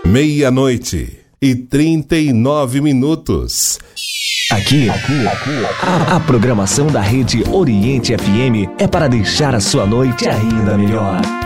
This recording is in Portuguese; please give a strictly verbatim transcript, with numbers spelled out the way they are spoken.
Meia-noite e trinta e nove minutos. Aqui, aqui, aqui, a, a programação da Rede Oriente F M é para deixar a sua noite ainda melhor.